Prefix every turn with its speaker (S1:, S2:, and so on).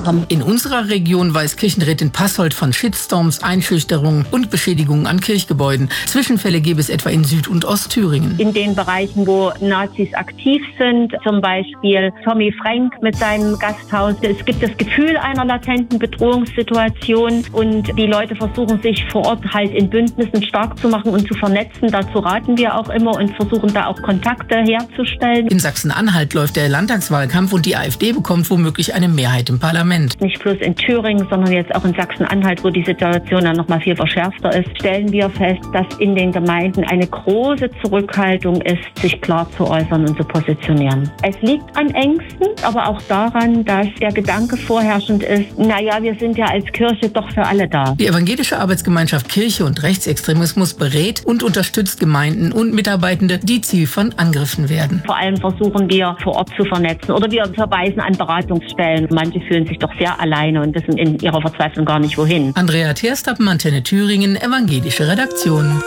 S1: bekommen.
S2: In unserer Region weiß Kirchenrätin Passold von Shitstorms, Einschüchterungen und Beschädigungen an Kirchgebäuden. Zwischenfälle gäbe es etwa in Süd- und Ostthüringen.
S3: In den Bereichen, wo Nazis aktiv sind, zum Beispiel Tommy Frank mit seinem Gasthaus. Es gibt das Gefühl einer latenten Bedrohungssituation und die Leute versuchen sich vor Ort halt in Bündnissen stark zu machen und zu vernetzen. Dazu raten wir auch immer und versuchen da auch Kontakte herzustellen.
S2: In Sachsen-Anhalt läuft der Landtagswahlkampf und die AfD bekommt womöglich eine Mehrheit im Parlament.
S3: Nicht bloß in Thüringen, sondern jetzt auch in Sachsen-Anhalt, wo die Situation dann noch mal viel verschärfter ist, stellen wir fest, dass in den Gemeinden eine große Zurückhaltung ist, sich klar zu äußern und zu positionieren. Es liegt an Ängsten, aber auch daran, dass der Gedanke vorherrschend ist, naja, wir sind ja als Kirche doch für alle da.
S2: Die evangelische Arbeitsgemeinschaft Kirche und Rechtsextremismus berät und unterstützt Gemeinden und Mitarbeitende, die Ziel von Angriffen werden.
S3: Vor allem versuchen wir vor Ort zu vernetzen oder wir verweisen an Beratungsstellen. Manche fühlen sich doch sehr alleine und wissen in ihrer Verzweiflung gar nicht wohin.
S2: Andrea Terstappen, Antenne Thüringen, evangelische Redaktion.